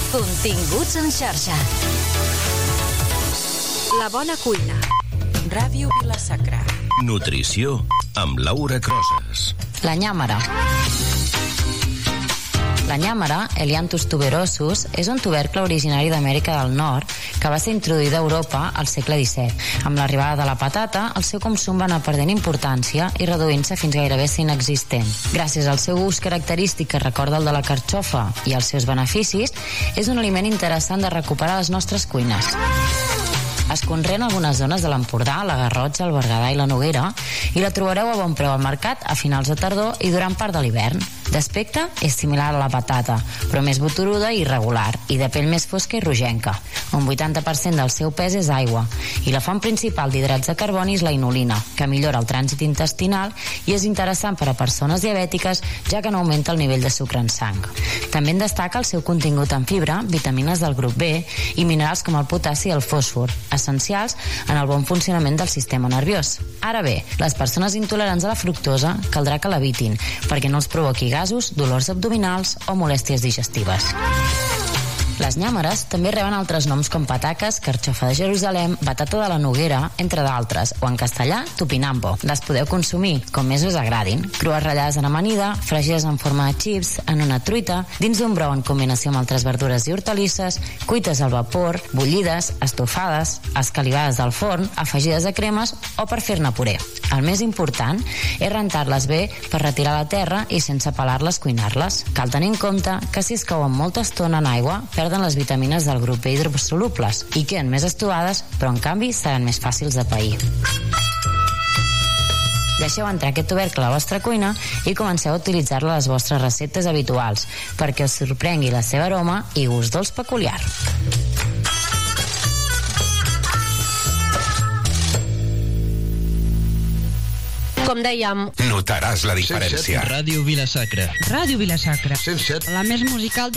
Continguts en xarxa. La bona cuina. Ràdio Vila-sacra. Nutrició amb Laura Crosas. La nyàmera. La nyàmera, Helianthus tuberosus, és un tubercle originari d'Amèrica del Nord que va ser introduïda a Europa al segle XVII. Amb l'arribada de la patata, el seu consum va anar perdent importància i reduint-se fins gairebé ser inexistent. Gràcies al seu gust característic que recorda el de la carxofa i als seus beneficis, és un aliment interessant de recuperar a les nostres cuines. Es conrea en algunes zones de l'Empordà, la Garrotxa, el Berguedà i la Noguera, i la trobareu a bon preu al mercat a finals de tardor i durant part de l'hivern. D'aspecte és similar a la patata, però més boturuda i irregular, i de pell més fosca i rogenca. Un 80% del seu pes és aigua, i la font principal d'hidrats de carboni és la inulina, que millora el trànsit intestinal i és interessant per a persones diabètiques, ja que no augmenta el nivell de sucre en sang. També en destaca el seu contingut en fibra, vitamines del grup B i minerals com el potassi i el fòsfor, essencials en el bon funcionament del sistema nerviós. Ara bé, les persones intolerants a la fructosa caldrà que l'evitin, perquè no els provoqui gasos, dolors abdominals o molèsties digestives. Les nyàmeres també reben altres noms com pataques, carxofa de Jerusalem, batata de la Noguera, entre d'altres, o en castellà, tupinambo. Les podeu consumir com més us agradin, crues ratllades en amanida, fregides en forma de xips, en una truita, dins d'un brou en combinació amb altres verdures i hortalisses, cuites al vapor, bullides, estofades, escalivades del forn, afegides a cremes o per fer-ne puré. El més important és rentar-les bé per retirar la terra i sense pelar-les cuinar-les. Cal tenir en compte que si es couen molta estona en aigua, perden les vitamines del grup B hidrosolubles i queden més estovades, però en canvi seran més fàcils de pair. Deixeu entrar aquest tubercle a la vostra cuina i comenceu a utilitzar-lo a les vostres receptes habituals perquè us sorprengui la seva aroma i gust dolç peculiar. Com dèiem, notaràs la diferència. Ràdio Vila-sacra. Ràdio Vila-sacra. 107. La més musical